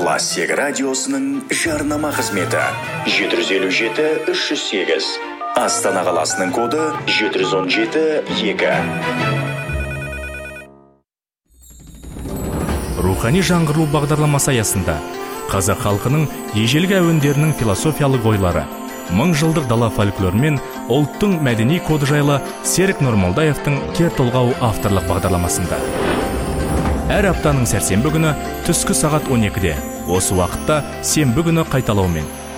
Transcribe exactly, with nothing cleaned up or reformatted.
Классик радиосының жарнама қызметі жеті жүз елу жеті үш жүз сегіз. Астана қаласының коды жеті жүз он жеті екі. Рухани жаңғыру бағдарламасы аясында қазақ халқының ежелгі әуендерінің философиялық ойлары, мың жылдық дала фольклоры мен ұлттың мәдени коды жайлы Серік Нұрмолдаевтың кер толғау авторлық бағдарламасында. Әр аптаның сәрсенбі күні түскі сағат он екіде, осы уақытта сенбі күні қайталаумен